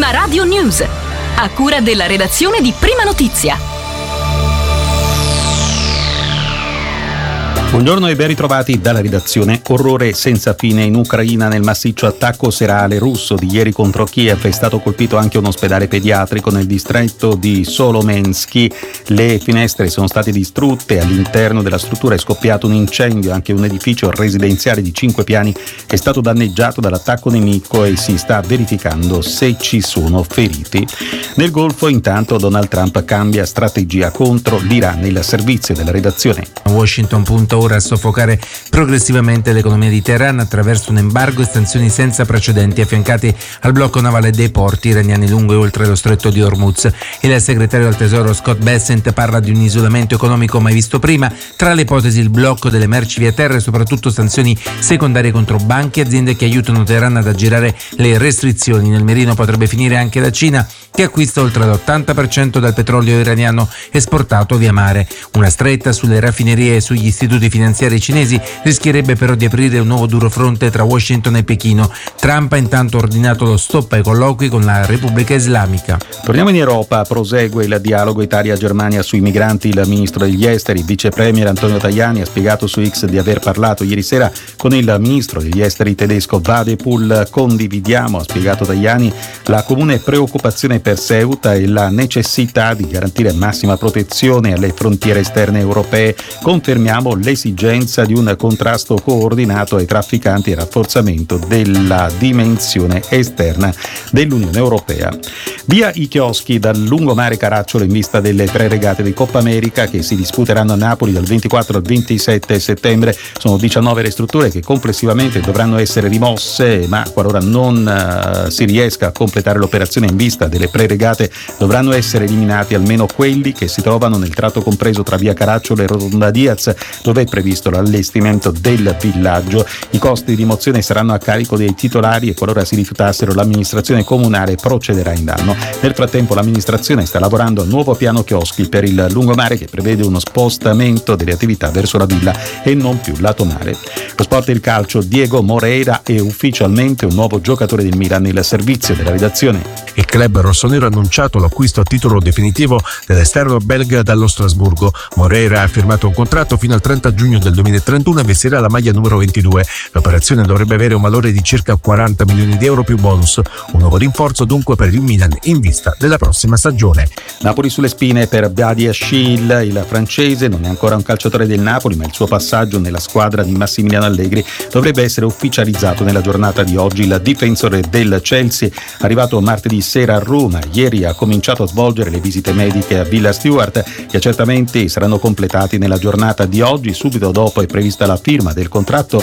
Prima Radio News, a cura della redazione di Prima Notizia. Buongiorno e ben ritrovati dalla redazione. Orrore senza fine in Ucraina nel massiccio attacco serale russo di ieri contro Kiev. È stato colpito anche un ospedale pediatrico nel distretto di Solomensky. Le finestre sono state distrutte, all'interno della struttura è scoppiato un incendio, anche un edificio residenziale di 5 piani è stato danneggiato dall'attacco nemico e si sta verificando se ci sono feriti. Nel Golfo intanto Donald Trump cambia strategia contro l'Iran. Il servizio della redazione. Washington punta ora a soffocare progressivamente l'economia di Teheran attraverso un embargo e sanzioni senza precedenti affiancati al blocco navale dei porti iraniani lungo e oltre lo stretto di Hormuz. Il segretario del tesoro Scott Bessent parla di un isolamento economico mai visto prima, tra le ipotesi il blocco delle merci via terra e soprattutto sanzioni secondarie contro banche e aziende che aiutano Teheran ad aggirare le restrizioni. Nel mirino potrebbe finire anche la Cina, che acquista oltre l'80% del petrolio iraniano esportato via mare. Una stretta sulle raffinerie e sugli istituti finanziari cinesi rischierebbe però di aprire un nuovo duro fronte tra Washington e Pechino. Trump ha intanto ordinato lo stop ai colloqui con la Repubblica Islamica. Torniamo in Europa, prosegue il dialogo Italia-Germania sui migranti. Il ministro degli esteri, vice premier Antonio Tajani, ha spiegato su X di aver parlato ieri sera con il ministro degli esteri tedesco Wadephul. Condividiamo, ha spiegato Tajani, la comune preoccupazione per Ceuta e la necessità di garantire massima protezione alle frontiere esterne europee. Confermiamo l'esigenza di un contrasto coordinato ai trafficanti e rafforzamento della dimensione esterna dell'Unione Europea. Via i chioschi dal lungomare Caracciolo in vista delle pre-regate di Coppa America che si disputeranno a Napoli dal 24 al 27 settembre. Sono 19 le strutture che complessivamente dovranno essere rimosse, ma qualora non si riesca a completare l'operazione in vista delle pre-regate dovranno essere eliminati almeno quelli che si trovano nel tratto compreso tra via Caracciolo e Rotonda Diaz, dove è previsto l'allestimento del villaggio. I costi di rimozione saranno a carico dei titolari e qualora si rifiutassero l'amministrazione comunale procederà in danno. Nel frattempo l'amministrazione sta lavorando al nuovo piano chioschi per il lungomare che prevede uno spostamento delle attività verso la villa e non più lato mare. Lo sport e il calcio, Diego Moreira è ufficialmente un nuovo giocatore del Milan. Il servizio della redazione. Il club rossonero ha annunciato l'acquisto a titolo definitivo dell'esterno belga dallo Strasburgo. Moreira ha firmato un contratto fino al 30 giugno del 2031 e vestirà la maglia numero 22. L'operazione dovrebbe avere un valore di circa 40 milioni di euro più bonus. Un nuovo rinforzo dunque per il Milan in vista della prossima stagione. Napoli sulle spine per Badiashile. Il francese non è ancora un calciatore del Napoli, ma il suo passaggio nella squadra di Massimiliano Allegri dovrebbe essere ufficializzato nella giornata di oggi. Il difensore del Chelsea, arrivato martedì sera a Roma, ieri ha cominciato a svolgere le visite mediche a Villa Stewart. Gli accertamenti saranno completati nella giornata di oggi. Subito dopo è prevista la firma del contratto